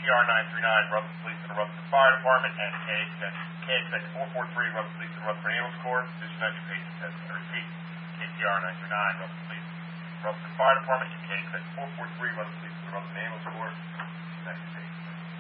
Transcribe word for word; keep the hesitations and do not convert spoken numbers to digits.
R nine three nine, Rutherford Police and the Rutherford Fire Department, and K X X four four three, Rutherford Police and the Rutherford Ambulance Corps. Dispatch patient test and repeat. K T R nine three nine, Rutherford Police, Rutherford Fire Department, and K X X four four three, Rutherford Police and the Rutherford Ambulance Corps. Dispatch patient.